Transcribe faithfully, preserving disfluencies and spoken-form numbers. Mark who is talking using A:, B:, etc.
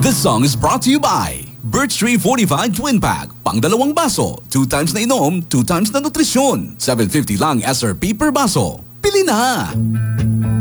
A: This song is brought to you by Birch Tree Fortified Twin Pack. Pang dalawang baso, two times na inom, two times na nutrisyon. seven fifty lang S R P per baso. Pili na!